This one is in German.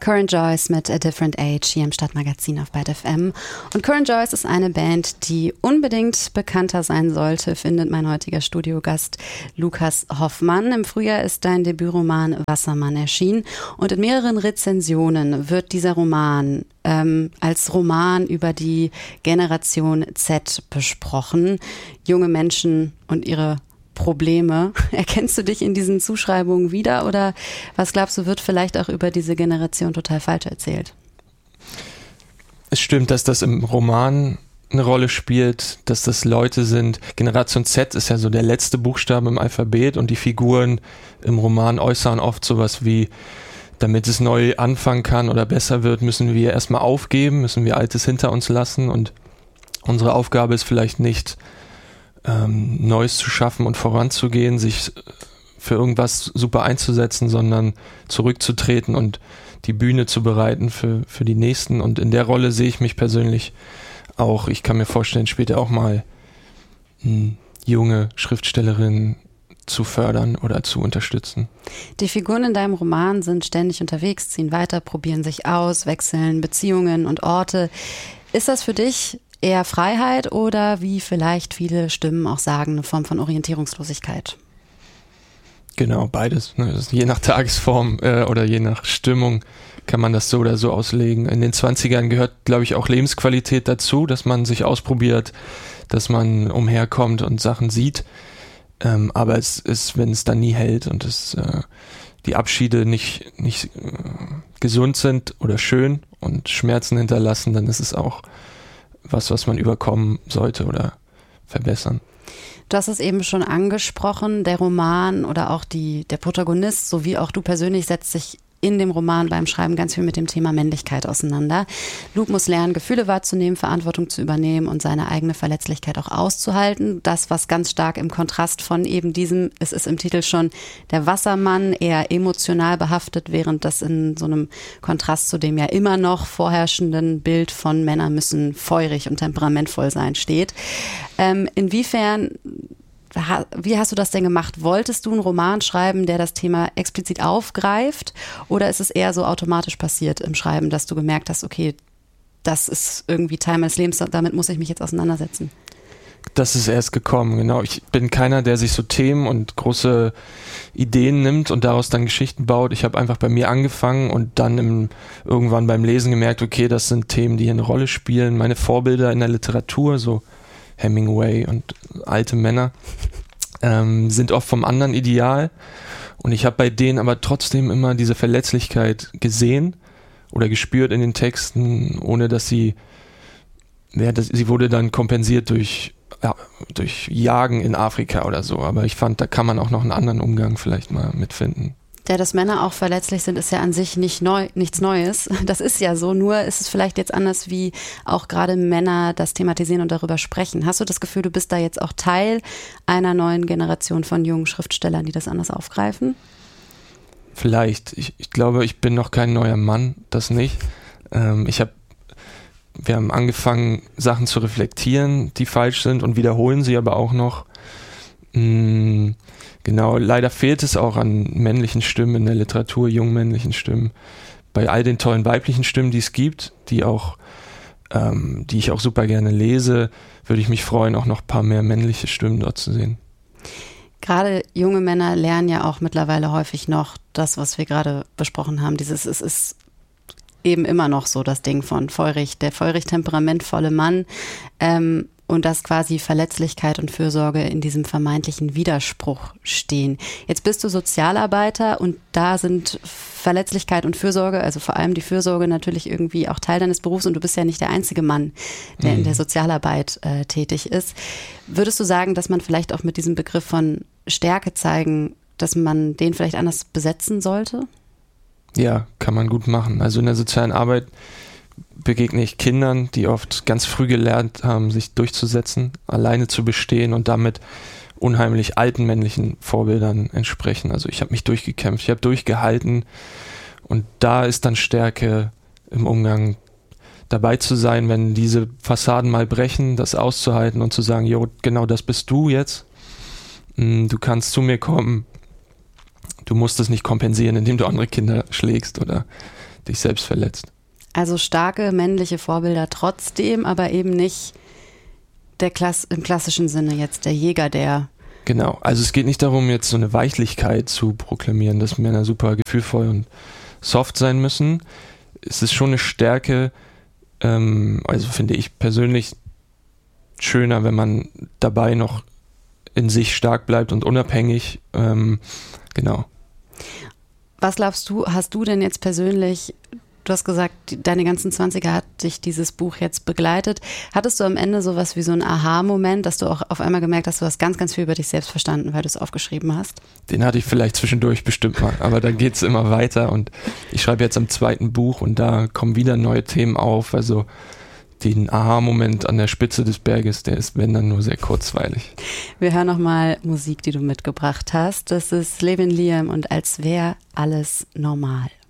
Current Joyce mit A Different Age hier im Stadtmagazin auf Byte FM. Und Current Joyce ist eine Band, die unbedingt bekannter sein sollte, findet mein heutiger Studiogast Lukas Hoffmann. Im Frühjahr ist dein Debütroman Wassermann erschienen und in mehreren Rezensionen wird dieser Roman als Roman über die Generation Z besprochen. Junge Menschen und ihre Probleme. Erkennst du dich in diesen Zuschreibungen wieder oder was glaubst du, wird vielleicht auch über diese Generation total falsch erzählt? Es stimmt, dass das im Roman eine Rolle spielt, dass das Leute sind. Generation Z ist ja so der letzte Buchstabe im Alphabet und die Figuren im Roman äußern oft sowas wie, damit es neu anfangen kann oder besser wird, müssen wir erstmal aufgeben, müssen wir Altes hinter uns lassen und unsere Aufgabe ist vielleicht nicht, Neues zu schaffen und voranzugehen, sich für irgendwas super einzusetzen, sondern zurückzutreten und die Bühne zu bereiten für die Nächsten. Und in der Rolle sehe ich mich persönlich auch. Ich kann mir vorstellen, später auch mal junge Schriftstellerinnen zu fördern oder zu unterstützen. Die Figuren in deinem Roman sind ständig unterwegs, ziehen weiter, probieren sich aus, wechseln Beziehungen und Orte. Ist das für dich eher Freiheit oder, wie vielleicht viele Stimmen auch sagen, eine Form von Orientierungslosigkeit? Genau, beides. Je nach Tagesform oder je nach Stimmung kann man das so oder so auslegen. In den 20ern gehört, glaube ich, auch Lebensqualität dazu, dass man sich ausprobiert, dass man umherkommt und Sachen sieht. Aber es ist, wenn es dann nie hält und die Abschiede nicht gesund sind oder schön und Schmerzen hinterlassen, dann ist es auch was man überkommen sollte oder verbessern. Du hast es eben schon angesprochen, der Roman oder auch der Protagonist, sowie auch du persönlich, setzt sich in dem Roman beim Schreiben ganz viel mit dem Thema Männlichkeit auseinander. Luke muss lernen, Gefühle wahrzunehmen, Verantwortung zu übernehmen und seine eigene Verletzlichkeit auch auszuhalten. Das, was ganz stark im Kontrast von eben diesem, es ist im Titel schon der Wassermann, eher emotional behaftet, während das in so einem Kontrast zu dem ja immer noch vorherrschenden Bild von Männern müssen feurig und temperamentvoll sein steht. Wie hast du das denn gemacht? Wolltest du einen Roman schreiben, der das Thema explizit aufgreift? Oder ist es eher so automatisch passiert im Schreiben, dass du gemerkt hast, okay, das ist irgendwie Teil meines Lebens, damit muss ich mich jetzt auseinandersetzen? Das ist erst gekommen, genau. Ich bin keiner, der sich so Themen und große Ideen nimmt und daraus dann Geschichten baut. Ich habe einfach bei mir angefangen und dann irgendwann beim Lesen gemerkt, okay, das sind Themen, die hier eine Rolle spielen. Meine Vorbilder in der Literatur, so Hemingway und alte Männer, sind oft vom anderen Ideal und ich habe bei denen aber trotzdem immer diese Verletzlichkeit gesehen oder gespürt in den Texten, ohne dass sie wurde dann kompensiert durch Jagen in Afrika oder so, aber ich fand, da kann man auch noch einen anderen Umgang vielleicht mal mitfinden. Ja, dass Männer auch verletzlich sind, ist ja an sich nichts Neues. Das ist ja so, nur ist es vielleicht jetzt anders, wie auch gerade Männer das thematisieren und darüber sprechen. Hast du das Gefühl, du bist da jetzt auch Teil einer neuen Generation von jungen Schriftstellern, die das anders aufgreifen? Vielleicht. Ich glaube, ich bin noch kein neuer Mann, das nicht. Wir haben angefangen, Sachen zu reflektieren, die falsch sind und wiederholen sie aber auch noch. Genau, leider fehlt es auch an männlichen Stimmen in der Literatur, jungen männlichen Stimmen. Bei all den tollen weiblichen Stimmen, die es gibt, die ich auch super gerne lese, würde ich mich freuen, auch noch ein paar mehr männliche Stimmen dort zu sehen. Gerade junge Männer lernen ja auch mittlerweile häufig noch das, was wir gerade besprochen haben. Es ist eben immer noch so das Ding von der feurig temperamentvolle Mann. Und dass quasi Verletzlichkeit und Fürsorge in diesem vermeintlichen Widerspruch stehen. Jetzt bist du Sozialarbeiter und da sind Verletzlichkeit und Fürsorge, also vor allem die Fürsorge natürlich irgendwie auch Teil deines Berufs und du bist ja nicht der einzige Mann, der in der Sozialarbeit tätig ist. Würdest du sagen, dass man vielleicht auch mit diesem Begriff von Stärke zeigen, dass man den vielleicht anders besetzen sollte? Ja, kann man gut machen. Also in der sozialen Arbeit begegne ich Kindern, die oft ganz früh gelernt haben, sich durchzusetzen, alleine zu bestehen und damit unheimlich alten männlichen Vorbildern entsprechen. Also ich habe mich durchgekämpft, ich habe durchgehalten und da ist dann Stärke im Umgang dabei zu sein, wenn diese Fassaden mal brechen, das auszuhalten und zu sagen, jo, genau das bist du jetzt, du kannst zu mir kommen, du musst es nicht kompensieren, indem du andere Kinder schlägst oder dich selbst verletzt. Also starke männliche Vorbilder trotzdem, aber eben nicht im klassischen Sinne jetzt der Jäger, der... Genau, also es geht nicht darum, jetzt so eine Weichlichkeit zu proklamieren, dass Männer super gefühlvoll und soft sein müssen. Es ist schon eine Stärke, also finde ich persönlich schöner, wenn man dabei noch in sich stark bleibt und unabhängig. Genau. Was glaubst du, hast du denn jetzt persönlich, du hast gesagt, deine ganzen 20er hat dich dieses Buch jetzt begleitet. Hattest du am Ende sowas wie so einen Aha-Moment, dass du auch auf einmal gemerkt hast, du hast ganz, ganz viel über dich selbst verstanden, weil du es aufgeschrieben hast? Den hatte ich vielleicht zwischendurch bestimmt mal, aber dann geht es immer weiter und ich schreibe jetzt am 2. Buch und da kommen wieder neue Themen auf, also den Aha-Moment an der Spitze des Berges, der ist, wenn dann, nur sehr kurzweilig. Wir hören nochmal Musik, die du mitgebracht hast. Das ist Levin Liam und Als wär alles normal.